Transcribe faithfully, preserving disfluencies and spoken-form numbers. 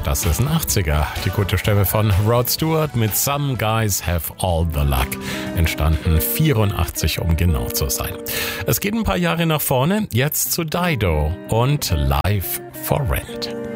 das ist ein achtziger. Die gute Stimme von Rod Stewart mit Some Guys Have All the Luck. Entstanden vierundachtzig, um genau zu sein. Es geht ein paar Jahre nach vorne, jetzt zu Dido und Live for Rent.